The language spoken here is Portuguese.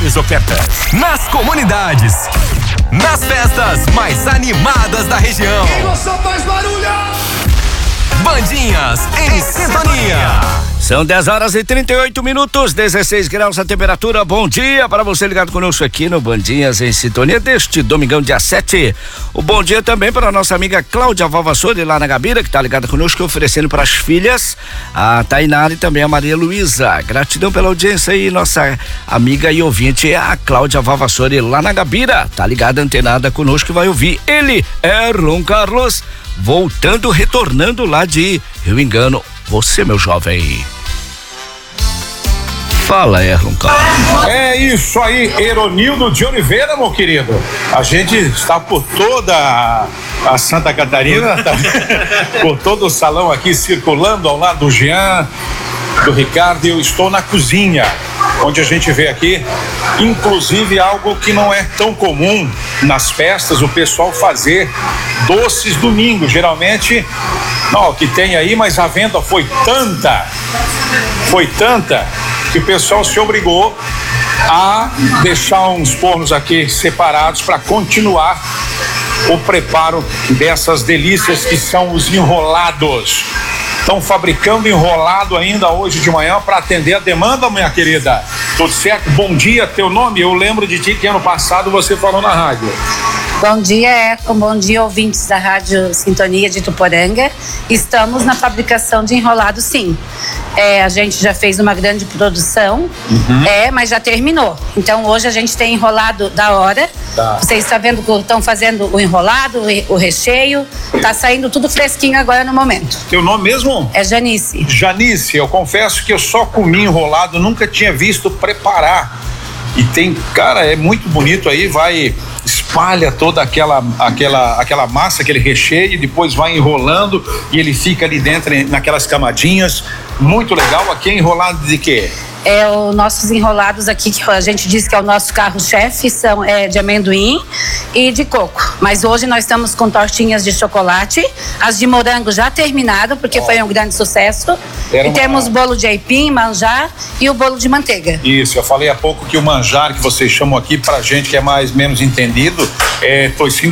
melhores ofertas nas comunidades, nas festas mais animadas da região. Quem gostou faz barulho! Bandinhas em sintonia. São 10h38, 16 graus a temperatura. Bom dia para você ligado conosco aqui no Bandinhas em Sintonia deste domingão, dia 7. O bom dia também para a nossa amiga Cláudia Valvassori lá na Gabira, que está ligada conosco, oferecendo para as filhas, a Tainara e também a Maria Luísa. Gratidão pela audiência aí, nossa amiga e ouvinte, a Cláudia Valvassori lá na Gabira. Tá ligada, antenada conosco, vai ouvir. Ele é Ron Carlos, retornando lá de Rio Engano. Você, meu jovem. Fala, Erlon Carlos. É isso aí, Eronildo de Oliveira, meu querido. A gente está por toda a Santa Catarina, tá? Por todo o salão aqui, circulando ao lado do Jean, do Ricardo, e eu estou na cozinha, onde a gente vê aqui, inclusive, algo que não é tão comum nas festas, o pessoal fazer doces domingo. Geralmente, não, que tem aí, mas a venda foi tanta que o pessoal se obrigou a deixar uns fornos aqui separados para continuar o preparo dessas delícias que são os enrolados. Estão fabricando enrolado ainda hoje de manhã para atender a demanda, minha querida. Tudo certo? Bom dia, teu nome? Eu lembro de ti que ano passado você falou na rádio. Bom dia, Eco. Bom dia, ouvintes da Rádio Sintonia de Tuporanga. Estamos na fabricação de enrolado, sim. A gente já fez uma grande produção, mas já terminou. Então, hoje a gente tem enrolado da hora. Tá. Vocês estão vendo que estão fazendo o enrolado, o recheio. Tá saindo tudo fresquinho agora no momento. Teu nome mesmo? É Janice. Janice, eu confesso que eu só comi enrolado, nunca tinha visto preparar. E tem, cara, é muito bonito aí, espalha toda aquela massa, aquele recheio, e depois vai enrolando e ele fica ali dentro naquelas camadinhas. Muito legal. Aqui é enrolado de quê? Os nossos enrolados aqui, que a gente diz que é o nosso carro-chefe, são de amendoim e de coco. Mas hoje nós estamos com tortinhas de chocolate, as de morango já terminaram, porque foi um grande sucesso. Temos bolo de aipim, manjar e o bolo de manteiga. Isso, eu falei há pouco que o manjar, que vocês chamam aqui pra gente que é menos entendido, é toicinho